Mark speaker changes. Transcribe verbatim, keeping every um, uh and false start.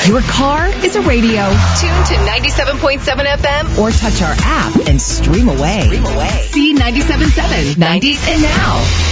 Speaker 1: Your car is a radio.
Speaker 2: Tune to ninety-seven point seven F M
Speaker 1: or touch our app and stream away.
Speaker 2: Stream away. C ninety-seven point seven, nineties and now.